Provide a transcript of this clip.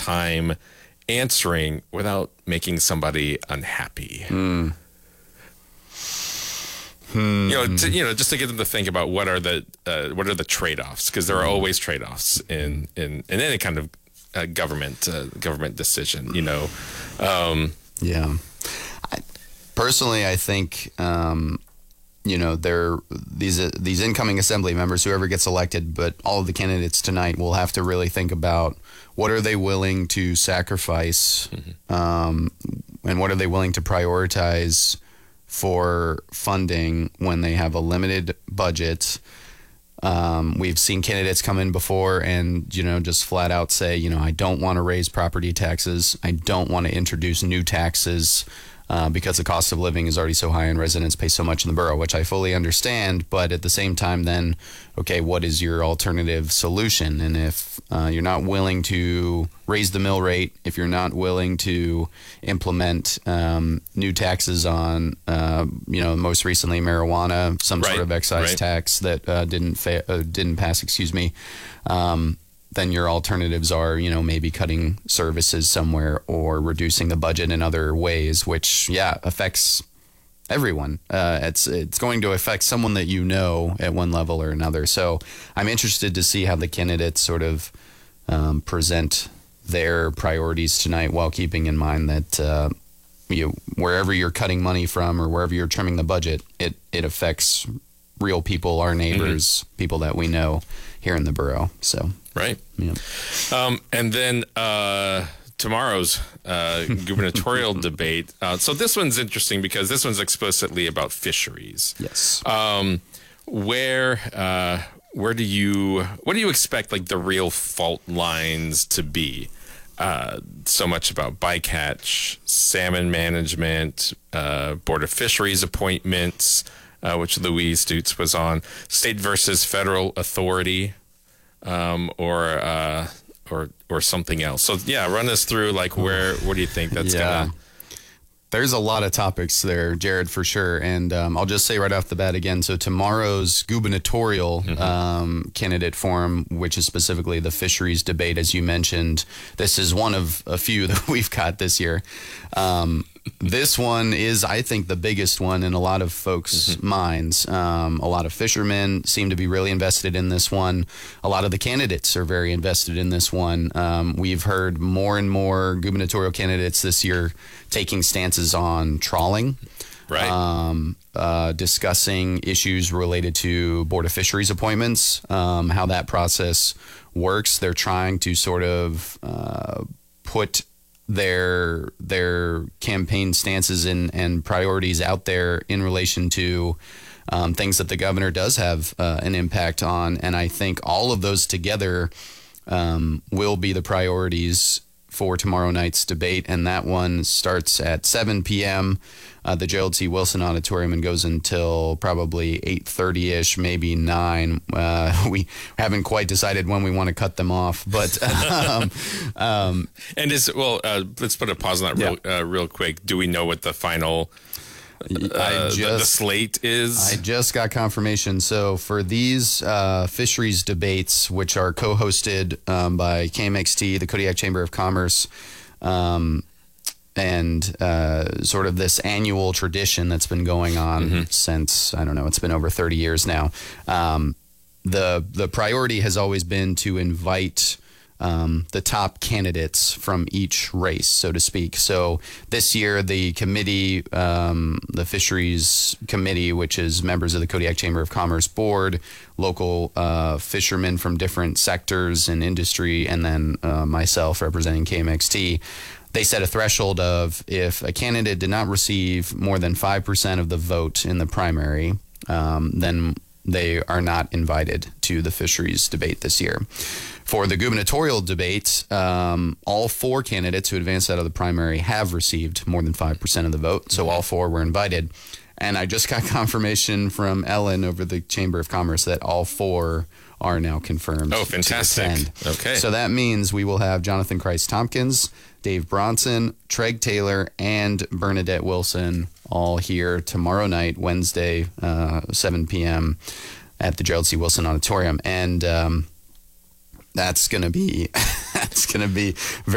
time answering without making somebody unhappy? Just to get them to think about what are the trade-offs, because there are always trade-offs in any kind of government decision. Personally, I think these incoming assembly members, whoever gets elected, but all of the candidates tonight will have to really think about what are they willing to sacrifice, and what are they willing to prioritize for funding when they have a limited budget. We've seen candidates come in before and, just flat out say, I don't want to raise property taxes. I don't want to introduce new taxes because the cost of living is already so high and residents pay so much in the borough, which I fully understand. But at the same time, then, okay, what is your alternative solution? And if you're not willing to raise the mill rate, if you're not willing to implement new taxes on, most recently marijuana, some sort of excise tax that didn't pass, then your alternatives are, maybe cutting services somewhere or reducing the budget in other ways, which, affects everyone. It's going to affect someone that at one level or another. So I'm interested to see how the candidates sort of present their priorities tonight, while keeping in mind that wherever you're cutting money from or wherever you're trimming the budget, it affects real people, our neighbors, people that we know here in the borough. So and then tomorrow's gubernatorial debate. So this one's interesting because this one's explicitly about fisheries. Yes. What do you expect, like, the real fault lines to be? So much about bycatch, salmon management, Board of Fisheries appointments, which Louise Stutz was on, state versus federal authority, or something else. So run us through, like, what do you think that's gonna? There's a lot of topics there, Jared, for sure. And I'll just say right off the bat again, so tomorrow's gubernatorial candidate forum, which is specifically the fisheries debate, as you mentioned, this is one of a few that we've got this year. This one is, I think, the biggest one in a lot of folks' minds. A lot of fishermen seem to be really invested in this one. A lot of the candidates are very invested in this one. We've heard more and more gubernatorial candidates this year taking stances on trawling, discussing issues related to Board of Fisheries appointments, how that process works. They're trying to sort of put their campaign stances and priorities out there in relation to things that the governor does have an impact on. And I think all of those together will be the priorities for tomorrow night's debate. And that one starts at 7 p.m. The Gerald C. Wilson Auditorium, and goes until probably 8:30-ish, maybe 9. We haven't quite decided when we want to cut them off, but let's put a pause on that real quick. Do we know what the final the slate is? I just got confirmation. So for these fisheries debates, which are co-hosted by KMXT, the Kodiak Chamber of Commerce, and sort of this annual tradition that's been going on since, I don't know, it's been over 30 years now. The priority has always been to invite the top candidates from each race, so to speak. So this year, the committee, the Fisheries Committee, which is members of the Kodiak Chamber of Commerce Board, local fishermen from different sectors and industry, and then myself representing KMXT, they set a threshold of, if a candidate did not receive more than 5% of the vote in the primary, then they are not invited to the fisheries debate this year. For the gubernatorial debate, all 4 candidates who advanced out of the primary have received more than 5% of the vote, so all 4 were invited. And I just got confirmation from Ellen over the Chamber of Commerce that all 4 are now confirmed. Oh, fantastic. Okay. So that means we will have Jonathan Christ-Tompkins, Dave Bronson, Treg Taylor, and Bernadette Wilson all here tomorrow night, Wednesday, 7 p.m. at the Gerald C. Wilson Auditorium. And that's going to be very